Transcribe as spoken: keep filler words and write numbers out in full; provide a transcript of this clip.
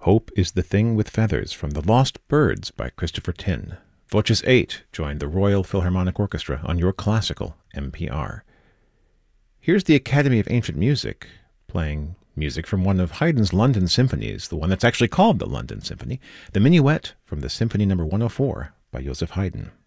Hope is the Thing with Feathers from The Lost Birds by Christopher Tin. Voces eight joined the Royal Philharmonic Orchestra on your classical N P R. Here's the Academy of Ancient Music playing music from one of Haydn's London symphonies, the one that's actually called the London Symphony, the Minuet from the Symphony number one oh four by Joseph Haydn.